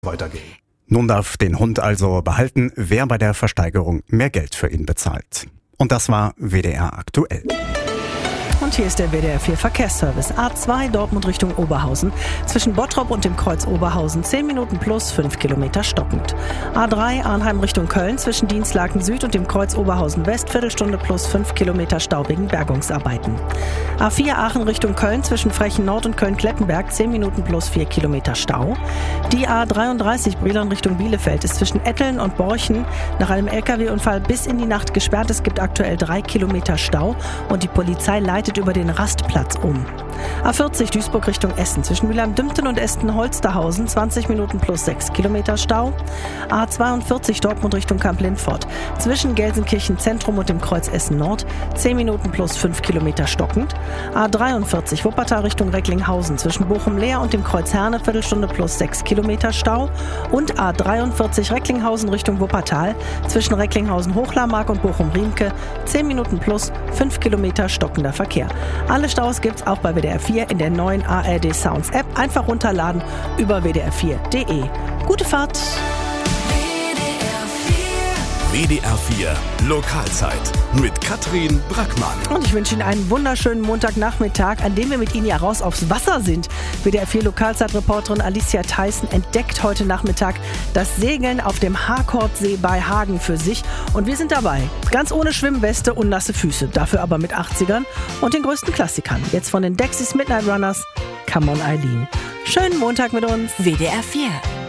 weitergehen. Nun darf den Hund also behalten, wer bei der Versteigerung mehr Geld für ihn bezahlt. Und das war WDR aktuell. Und hier ist der WDR 4 Verkehrsservice. A2 Dortmund Richtung Oberhausen. Zwischen Bottrop und dem Kreuz Oberhausen 10 Minuten plus 5 Kilometer stockend. A3 Arnheim Richtung Köln zwischen Dienstlaken Süd und dem Kreuz Oberhausen West Viertelstunde plus 5 Kilometer Stau wegen Bergungsarbeiten. A4 Aachen Richtung Köln zwischen Frechen Nord und Köln-Klettenberg 10 Minuten plus 4 Kilometer Stau. Die A33 Brilon Richtung Bielefeld ist zwischen Etteln und Borchen nach einem LKW-Unfall bis in die Nacht gesperrt. Es gibt aktuell 3 Kilometer Stau und die Polizei leitet über den Rastplatz um. A40 Duisburg Richtung Essen zwischen Mülheim-Dümpten und Esten-Holsterhausen 20 Minuten plus 6 Kilometer Stau. A42 Dortmund Richtung Kamp-Lindfort zwischen Gelsenkirchen Zentrum und dem Kreuz Essen Nord 10 Minuten plus 5 Kilometer stockend. A43 Wuppertal Richtung Recklinghausen zwischen Bochum-Leer und dem Kreuz Herne Viertelstunde plus 6 Kilometer Stau. Und A43 Recklinghausen Richtung Wuppertal zwischen Recklinghausen-Hochlarmark und Bochum-Riemke 10 Minuten plus 5 Kilometer stockender Verkehr. Alle Staus gibt's auch bei WDR 4 in der neuen ARD Sounds App. Einfach runterladen über wdr4.de. Gute Fahrt! WDR 4 Lokalzeit mit Katrin Brackmann. Und ich wünsche Ihnen einen wunderschönen Montagnachmittag, an dem wir mit Ihnen ja raus aufs Wasser sind. WDR 4 Lokalzeitreporterin Alicia Theissen entdeckt heute Nachmittag das Segeln auf dem Harkordsee bei Hagen für sich. Und wir sind dabei. Ganz ohne Schwimmweste und nasse Füße. Dafür aber mit 80ern und den größten Klassikern. Jetzt von den Dexys Midnight Runners, Come on Eileen. Schönen Montag mit uns. WDR 4